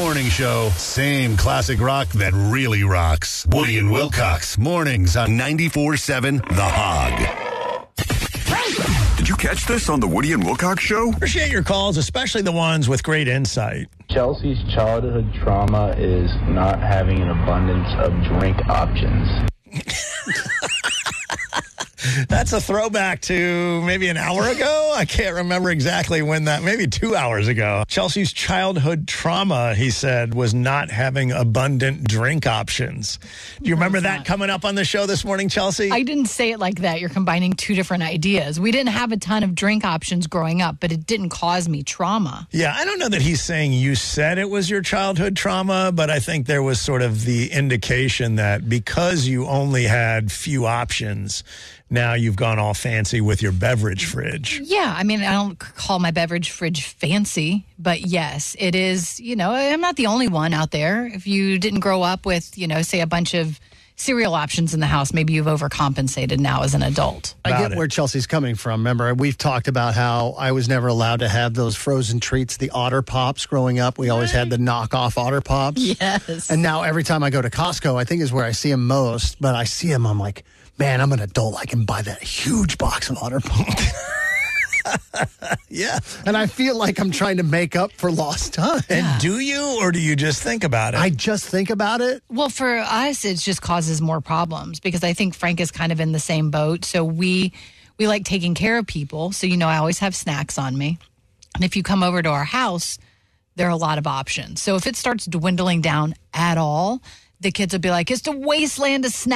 morning show. Same classic rock that really rocks. Woody and Wilcox. Mornings on 94.7 The Hog. Did you catch this on the Woody and Wilcox Show? Appreciate your calls, especially the ones with great insight. Chelsea's childhood trauma is not having an abundance of drink options. That's a throwback to maybe an hour ago. I can't remember exactly when that, maybe 2 hours ago. Chelsea's childhood trauma, he said, was not having abundant drink options. Do you remember that coming up on the show this morning, Chelsea? I didn't say it like that. You're combining two different ideas. We didn't have a ton of drink options growing up, but it didn't cause me trauma. Yeah, I don't know that he's saying you said it was your childhood trauma, but I think there was sort of the indication that because you only had few options, now you've gone all fancy with your beverage fridge. Yeah, I mean, I don't call my beverage fridge fancy, but yes, it is, I'm not the only one out there. If you didn't grow up with, say a bunch of cereal options in the house, maybe you've overcompensated now as an adult. I get where Chelsea's coming from. Remember, we've talked about how I was never allowed to have those frozen treats, the Otter Pops growing up. We always had the knockoff Otter Pops. Yes. And now every time I go to Costco, I think is where I see them most, but I see them, I'm like, man, I'm an adult. I can buy that huge box of Otter Pops. Yeah. And I feel like I'm trying to make up for lost time. And do you, or do you just think about it? I just think about it. Well, for us, it just causes more problems because I think Frank is kind of in the same boat. So we like taking care of people. So, I always have snacks on me. And if you come over to our house, there are a lot of options. So if it starts dwindling down at all, the kids will be like, it's a wasteland of snacks.